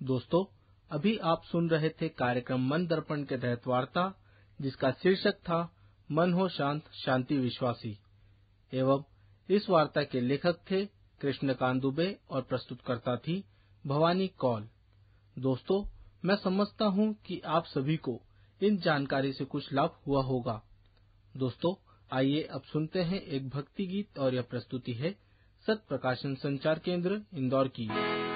दोस्तों, अभी आप सुन रहे थे कार्यक्रम मन दर्पण के तहत वार्ता, जिसका शीर्षक था मन हो शांत, शांति विश्वासी। एवं इस वार्ता के लेखक थे कृष्णकांत दुबे और प्रस्तुतकर्ता थी भवानी कौल। दोस्तों, मैं समझता हूँ कि आप सभी को इन जानकारी से कुछ लाभ हुआ होगा। दोस्तों, आइए अब सुनते हैं एक भक्ति गीत और यह प्रस्तुति है सत्य प्रकाशन संचार केंद्र इंदौर की।